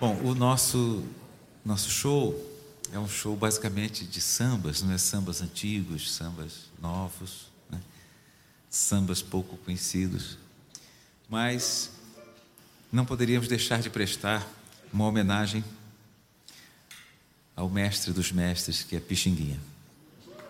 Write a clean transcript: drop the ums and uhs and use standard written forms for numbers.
Bom, o nosso show é um show basicamente de sambas, não é? Sambas antigos, sambas novos, né? Sambas pouco conhecidos. Mas não poderíamos deixar de prestar uma homenagem ao mestre dos mestres, que é Pixinguinha.